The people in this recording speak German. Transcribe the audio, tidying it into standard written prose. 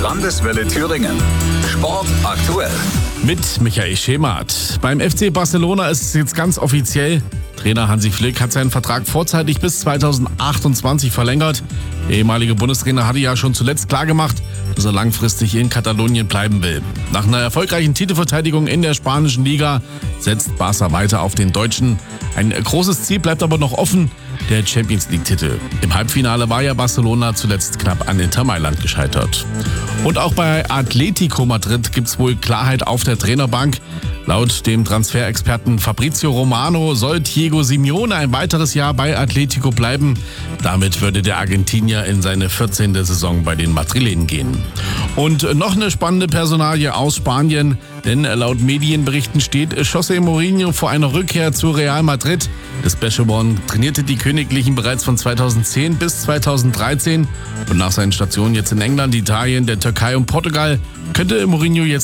Landeswelle Thüringen. Sport aktuell. Mit Michael Schemert. Beim FC Barcelona ist es jetzt ganz offiziell. Trainer Hansi Flick hat seinen Vertrag vorzeitig bis 2028 verlängert. Der ehemalige Bundestrainer hatte ja schon zuletzt klargemacht, dass er langfristig in Katalonien bleiben will. Nach einer erfolgreichen Titelverteidigung in der spanischen Liga setzt Barca weiter auf den Deutschen. Ein großes Ziel bleibt aber noch offen, der Champions-League-Titel. Im Halbfinale war ja Barcelona zuletzt knapp an Inter Mailand gescheitert. Und auch bei Atletico Madrid gibt es wohl Klarheit auf der Trainerbank. Laut dem Transferexperten Fabrizio Romano soll Diego Simeone ein weiteres Jahr bei Atletico bleiben. Damit würde der Argentinier in seine 14. Saison bei den Madrilenen gehen. Und noch eine spannende Personalie aus Spanien, denn laut Medienberichten steht José Mourinho vor einer Rückkehr zu Real Madrid. Der Special One trainierte die Königlichen bereits von 2010 bis 2013 und nach seinen Stationen jetzt in England, Italien, der Türkei und Portugal könnte Mourinho jetzt